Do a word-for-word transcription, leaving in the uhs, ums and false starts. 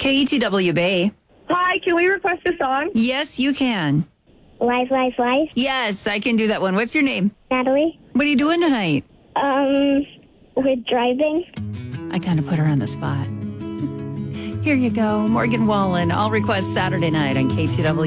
K T W Bay. Hi, can we request a song? Yes, you can. Life, life, life. Yes, I can do that one. What's your name? Natalie. What are you doing tonight? Um, we're driving. I kind of put her on the spot. Here you go. Morgan Wallen. I'll request Saturday night on K T W.